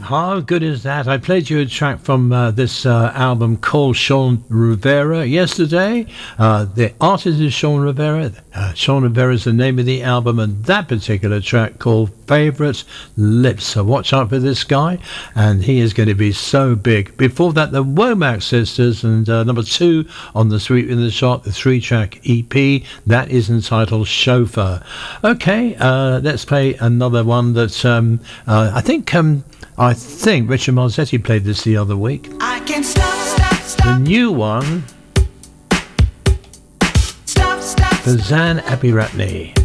How good is that? I played you a track from this album called Sean Rivera yesterday. The artist is Sean Rivera. Sean Rivera is the name of the album, and that particular track called Favourite Lips. So watch out for this guy, and he is going to be so big. Before that, the Womack Sisters, and number 2 on the Sweep in the Shot, the 3-track EP that is entitled Chauffeur. Okay, let's play another one that I think Richard Marzetti played this the other week. I can't stop. The new one for Zan Abiratney.